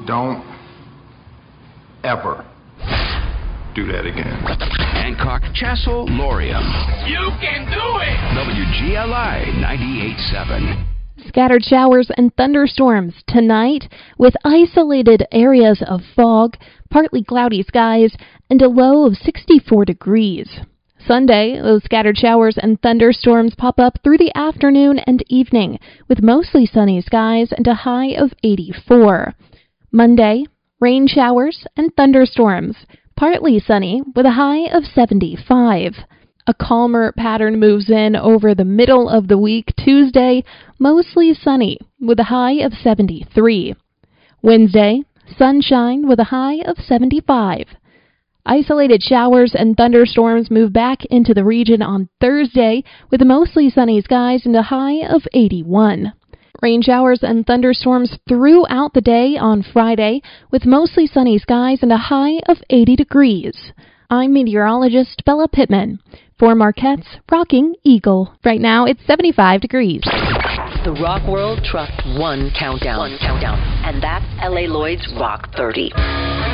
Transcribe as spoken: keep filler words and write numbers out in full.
Don't ever do that again. Hancock, Chassel, Lorium. You can do it! W G L I ninety-eight point seven. Scattered showers and thunderstorms tonight with isolated areas of fog, partly cloudy skies, and a low of sixty-four degrees. Sunday, those scattered showers and thunderstorms pop up through the afternoon and evening with mostly sunny skies and a high of eighty-four. Monday, rain showers and thunderstorms, partly sunny with a high of seventy-five. A calmer pattern moves in over the middle of the week. Tuesday, mostly sunny with a high of seventy-three. Wednesday, sunshine with a high of seventy-five. Isolated showers and thunderstorms move back into the region on Thursday with mostly sunny skies and a high of eighty-one. Rain showers and thunderstorms throughout the day on Friday with mostly sunny skies and a high of eighty degrees. I'm meteorologist Bella Pittman for Marquette's Rocking Eagle. Right now it's seventy-five degrees. The Rock World Truck One Countdown. One Countdown. And that's L A Lloyd's Rock thirty.